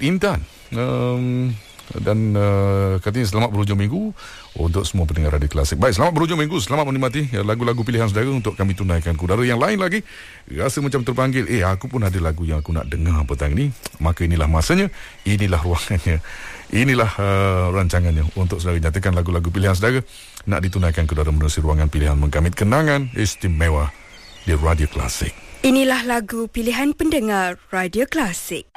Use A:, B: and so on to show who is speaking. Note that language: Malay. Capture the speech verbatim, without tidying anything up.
A: Intan. Um, dan uh, katanya selamat berhujung minggu untuk semua pendengar Radio Klasik. Baik, selamat berhujung minggu. Selamat menikmati ya, lagu-lagu pilihan saudara untuk kami tunaikan ke udara. Yang lain lagi rasa macam terpanggil, eh aku pun ada lagu yang aku nak dengar petang ini. Maka inilah masanya, inilah ruangannya, inilah uh, rancangannya untuk saudara nyatakan lagu-lagu pilihan saudara nak ditunaikan ke udara menerusi ruangan pilihan mengkamit kenangan istimewa di Radio Klasik.
B: Inilah lagu pilihan pendengar Radio Klasik.